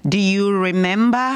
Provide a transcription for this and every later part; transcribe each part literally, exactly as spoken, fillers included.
Do you remember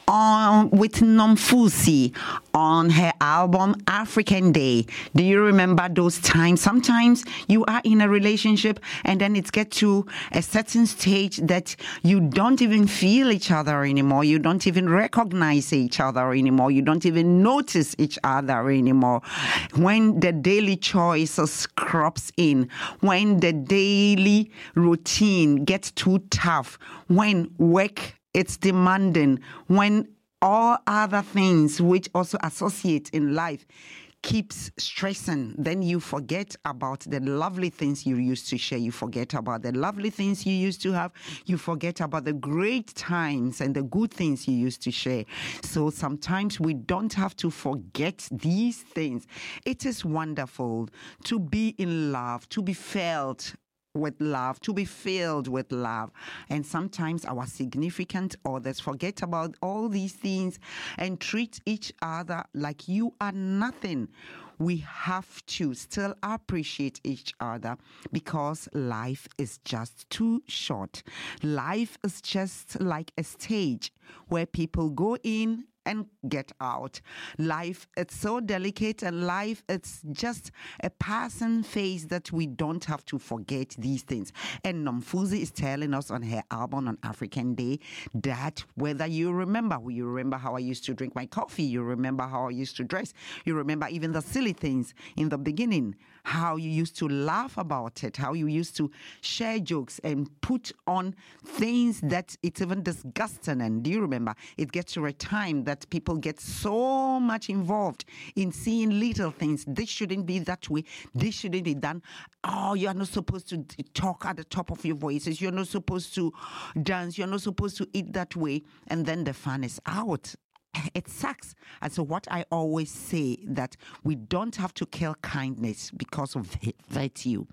on with Nomfusi on her album African Day? Do you remember those times? Sometimes you are in a relationship and then it gets to a certain stage that you don't even feel each other anymore. You don't even recognize each other anymore. You don't even notice each other anymore. When the daily choices crops in, when the daily routine gets too tough, when work it's demanding, when all other things which also associate in life keeps stressing, then you forget about the lovely things you used to share. You forget about the lovely things you used to have. You forget about the great times and the good things you used to share. So sometimes we don't have to forget these things. It is wonderful to be in love, to be felt with love, to be filled with love. And sometimes our significant others forget about all these things and treat each other like you are nothing. We have to still appreciate each other because life is just too short. Life is just like a stage where people go in and get out. Life, it's so delicate, and life, it's just a passing phase that we don't have to forget these things. And Nomfusi is telling us on her album on African Day that whether you remember, you remember how I used to drink my coffee, you remember how I used to dress, you remember even the silly things in the beginning, how you used to laugh about it, how you used to share jokes and put on things that it's even disgusting. And do you remember, it gets to a time that people get so much involved in seeing little things. This shouldn't be that way. This shouldn't be done. Oh, you're not supposed to talk at the top of your voices. You're not supposed to dance. You're not supposed to eat that way. And then the fun is out. It sucks. And so what I always say, that we don't have to kill kindness because of virtue.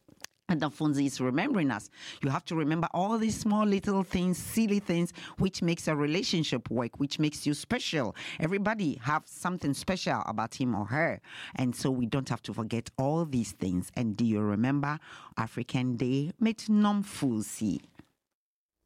And Nomfusi is remembering us. You have to remember all these small little things, silly things, which makes a relationship work, which makes you special. Everybody have something special about him or her. And so we don't have to forget all these things. And do you remember African Day with Nomfusi?